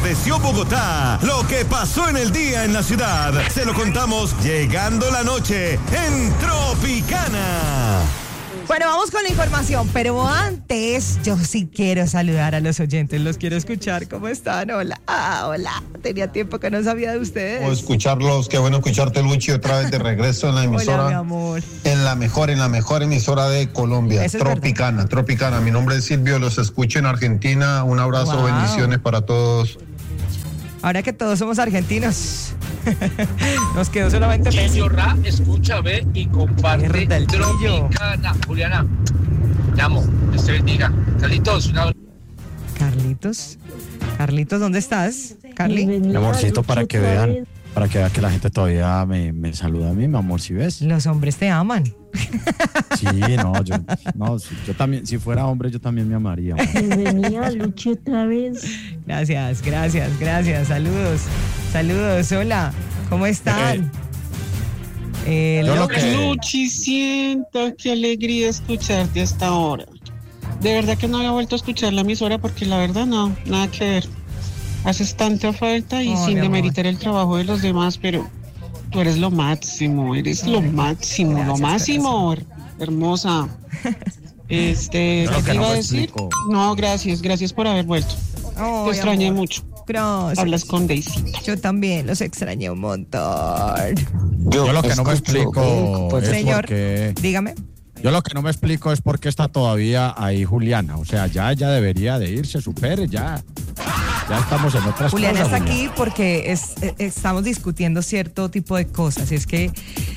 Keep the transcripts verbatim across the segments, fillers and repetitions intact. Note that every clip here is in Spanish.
aconteció Bogotá, lo que pasó en el día en la ciudad, se lo contamos llegando la noche en Tropicana. Bueno, vamos con la información, pero antes yo sí quiero saludar a los oyentes, los quiero escuchar. ¿Cómo están? Hola, ah, hola, tenía tiempo que no sabía de ustedes. O escucharlos, qué bueno escucharte, Luchi, otra vez de regreso en la emisora. Hola, mi amor. En la mejor, en la mejor emisora de Colombia, Eso es Tropicana, verdad. Tropicana. Mi nombre es Silvio, los escucho en Argentina. Un abrazo, Wow. bendiciones para todos. Ahora que todos somos argentinos, nos quedó solamente Messi. Chillo Ra, escucha, ve y comparte. Mierda, el Chillo. Tropicana. Juliana, te amo, Dios te bendiga. Carlitos, una Carlitos, Carlitos, ¿dónde estás? Carly. Mi amorcito, para que vean, para que vean que la gente todavía me, me saluda a mí, mi amor, si ves. Los hombres te aman. Sí, no, yo, no, si, yo también, si fuera hombre, yo también me amaría. Bienvenida, Luchi, otra vez. Gracias, gracias, gracias. Saludos, saludos. Hola, ¿cómo están? Eh, Yo lo Loca. que- Luchi, sienta qué alegría escucharte hasta ahora. De verdad que no había vuelto a escuchar la emisora porque la verdad no, nada que ver. Haces tanta falta y Oh, sin mi amor. demeritar el trabajo de los demás, pero tú eres lo máximo, eres lo máximo, Gracias, lo máximo, hermosa. Este, Yo lo ¿qué que te no iba a me decir? explico. No, gracias, gracias por haber vuelto. Oh, Te mi extrañé amor. mucho. Gracias. Hablas con Daisy. Yo también los extrañé un montón. Yo lo que no me explico es Señor, porque, dígame. yo lo que no me explico es por qué está todavía ahí Juliana. O sea, ya ella debería de irse, supere, ya. Ya estamos en otras Juliana cosas. está Juliana. aquí porque es, eh, estamos discutiendo cierto tipo de cosas. Es que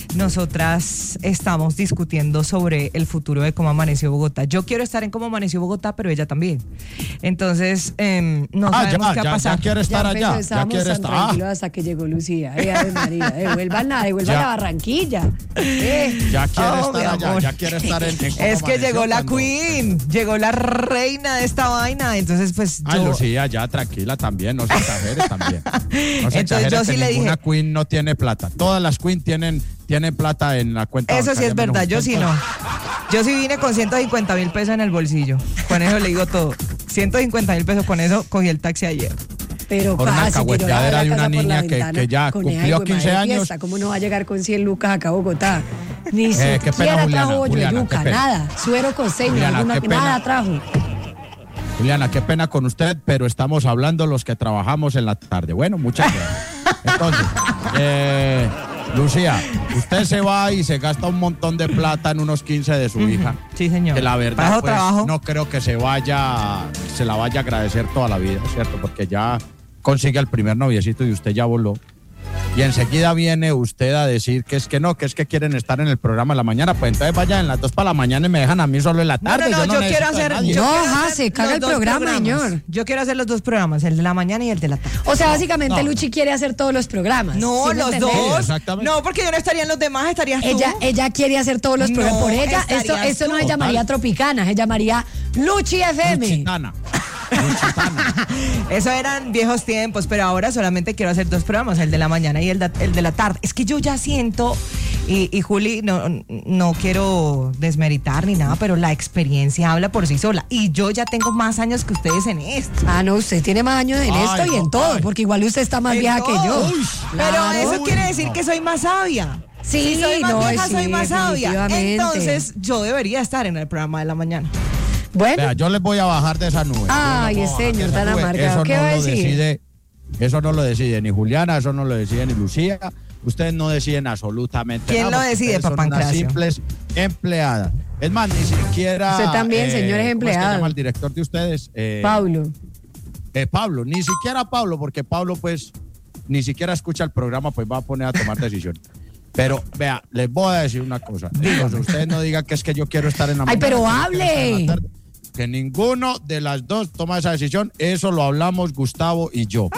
nosotras estamos discutiendo sobre el futuro de cómo amaneció Bogotá. Yo quiero estar en cómo amaneció Bogotá, pero ella también. Entonces, eh, no Ah, sabemos ya, qué va ya, a pasar. ya quiere estar Ya allá. empezó, Ya estábamos quiere tan estar. tranquilos Ah, hasta que llegó Lucía. Eh, Ave María, devuélvanla, devuelvan Ya. a Barranquilla. Eh. ya quiere Oh, mi estar allá. amor. Ya quiere estar en. en cómo Es que amaneció llegó la cuando- queen, llegó la reina de esta vaina. Entonces, pues Ay, yo... Lucía, ya tranquila también, no se exagere también. No se Entonces, exagere yo sí que le ninguna dije- queen no tiene plata. Todas las queen tienen, tienen plata en la cuenta Eso sí bancaria, es verdad, menos yo usted. sí no. Yo sí vine con ciento cincuenta mil pesos en el bolsillo. Con eso le digo todo. ciento cincuenta mil pesos, con eso cogí el taxi ayer. Pero Por una casi tiró la alcahueteadera de casa una por la niña que- ventana que ya con cumplió esa hijo de quince madre años. fiesta. ¿Cómo no va a llegar con cien lucas acá a Bogotá? Ni Eh, qué pena, siquiera Juliana, trajo Juliana, yuca, qué pena. nada. Suero costeño, Juliana, alguna- qué pena. nada trajo. Juliana, qué pena con usted, pero estamos hablando los que trabajamos en la tarde. Bueno, muchas gracias. Entonces, eh, Lucía, usted se va y se gasta un montón de plata en unos quince de su hija. Sí, señor. Que la verdad, Trabajo, pues, trabajo. no creo que se vaya, se la vaya a agradecer toda la vida, ¿cierto? Porque ya consigue el primer noviecito y usted ya voló. Y enseguida viene usted a decir que es que no, que es que quieren estar en el programa en la mañana. Pues entonces vayan en las dos para la mañana y me dejan a mí solo en la No, tarde. no, no, yo, quiero necesito de hacer. nadie. yo No, quiero ja, hacer se caga los el dos programa, programas. señor. Yo quiero hacer los dos programas, el de la mañana y el de la tarde. O sea, básicamente No. Luchi quiere hacer todos los programas. No, ¿sí me los entendés? dos. exactamente. No, porque yo no estaría en los demás, estarías tú. Ella, ella quiere hacer todos los No, programas. Por ella, esto, estarías esto no tú. se llamaría Tropicana, se llamaría Luchi F M. Luchitana. Luchitana. Eso eran viejos tiempos, pero ahora solamente quiero hacer dos programas, el de la mañana y el de, el de la tarde. Es que yo ya siento, y, y Juli, no, no quiero desmeritar ni nada, pero la experiencia habla por sí sola. Y yo ya tengo más años que ustedes en esto. Ah, no, usted tiene más años en Ay, esto y no, en todo, ay. porque igual usted está más En vieja que yo. todo. Pero Claro. eso quiere decir no. que soy más sabia. Sí, si soy más no, vieja, sí, soy más sabia. definitivamente. Entonces, yo debería estar en el programa de la mañana. Bueno, Vea, yo les voy a bajar de esa nube. Yo Ay, les voy a bajar señor, de esa tan nube. amargado. Eso ¿Qué no va a lo decir? decide, eso no lo decide ni Juliana, eso no lo decide ni Lucía. Ustedes no deciden absolutamente ¿Quién nada. lo porque decide, ustedes son papá unas Pancracio? simples empleadas. Es más, ni siquiera. Usted también, señor, es ¿cómo es que empleado. llama el director de ustedes? Eh, Pablo. eh, Pablo, ni siquiera Pablo, porque Pablo, pues, ni siquiera escucha el programa, pues va a poner a tomar decisiones. Pero, vea, les voy a decir una cosa. Entonces, ustedes no digan que es que yo quiero estar en la Ay, mañana, pero que yo quiero estar en hable. la tarde. Que ninguno de las dos toma esa decisión. Eso lo hablamos Gustavo y yo.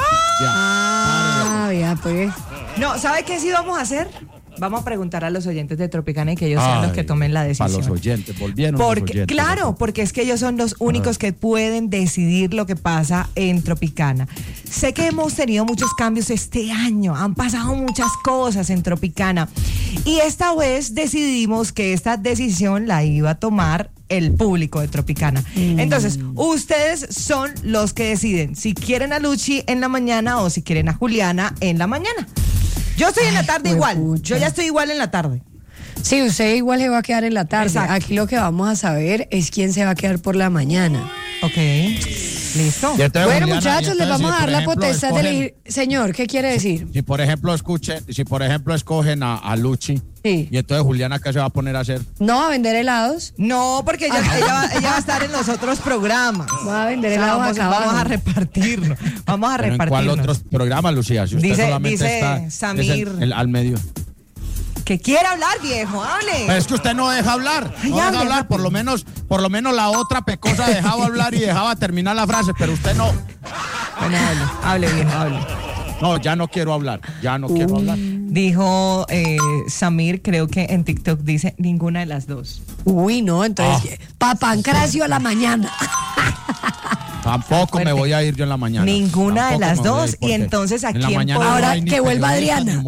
Ah, vea, pues. No, ¿sabe qué sí vamos a hacer? Vamos a preguntar a los oyentes de Tropicana y que ellos sean los Ay, que tomen la Para decisión. los oyentes, volvieron los Porque, oyentes. claro, porque es que ellos son los únicos que pueden decidir lo que pasa en Tropicana. Sé que hemos tenido muchos cambios este año, han pasado muchas cosas en Tropicana y esta vez decidimos que esta decisión la iba a tomar el público de Tropicana. Mm. Entonces, ustedes son los que deciden si quieren a Luchi en la mañana o si quieren a Juliana en la mañana. Yo estoy en la tarde igual. Pucha. Yo ya estoy igual en la tarde. Sí, usted igual se va a quedar en la tarde. Exacto. Aquí lo que vamos a saber es quién se va a quedar por la mañana. Ok. Listo. Bueno, Juliana, muchachos, les vamos si, a dar ejemplo, la potestad escogen, de elegir. Señor, ¿qué quiere decir? Si, si por ejemplo escuchen, si por ejemplo escogen a, a Luchi, sí. Y entonces Juliana, ¿qué se va a poner a hacer? No, a vender helados. No, porque ella, ella, va, ella va a estar en los otros programas. Va a vender helados. O sea, vamos, vamos a repartirnos. Vamos a ¿Pero repartirnos. ¿En cuál otros programas, Lucía? Si usted dice solamente dice está Samir. El, el, al medio. Que quiere hablar, viejo, hable. Pero es que usted no deja hablar, no Ay, deja hable, hablar, hable. por lo menos, por lo menos la otra pecosa dejaba hablar y dejaba terminar la frase, pero usted no. Bueno, hable, hable, viejo, hable. No, ya no quiero hablar, ya no uh. quiero hablar. Dijo eh, Samir, creo que en TikTok dice ninguna de las dos. Uy, no, entonces, ah. Papancracio a la mañana. Tampoco me voy a ir yo en la mañana. Ninguna Tampoco de las dos. Y entonces aquí en en ahora no que vuelva Adriana.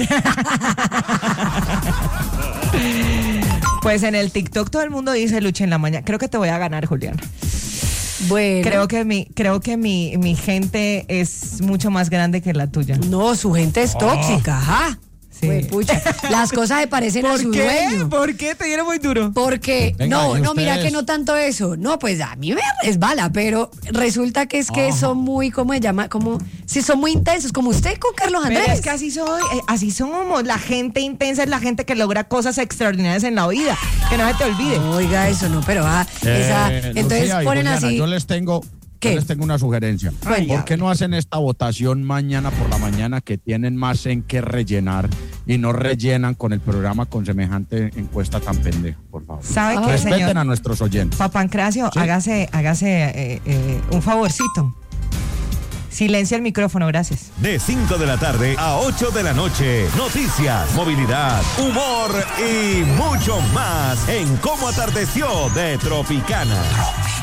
Pues en el TikTok todo el mundo dice Lucha en la mañana. Creo que te voy a ganar, Juliana. Bueno. Creo que mi, creo que mi, mi gente es mucho más grande que la tuya. No, su gente es tóxica, ajá. Sí. Pues, pucha, las cosas se parecen a su qué? dueño. ¿Por qué? ¿Te dieron muy duro? Porque, Venga, no, no, mira que no tanto eso. No, pues a mí me resbala, pero resulta que es que oh. son muy, ¿cómo se llama? Como, sí, son muy intensos, como usted con Carlos Andrés. Pero es que así soy, eh, así somos. La gente intensa es la gente que logra cosas extraordinarias en la vida. Que no se te olvide. No, oiga eso, no, pero ah, eh, esa, entonces Lucía ponen Juliana, así. Yo les tengo... ¿Qué? Yo les tengo una sugerencia. Ay, ¿Por qué no hacen esta votación mañana por la mañana, que tienen más en qué rellenar, y no rellenan con el programa con semejante encuesta tan pendeja, por favor? ¿Sabe qué, Respeten señor? a nuestros oyentes. Papancracio, ¿sí? hágase, hágase eh, eh, un favorcito. Silencia el micrófono, gracias. De cinco de la tarde a ocho de la noche, noticias, movilidad, humor y mucho más en Cómo Atardeció de Tropicana.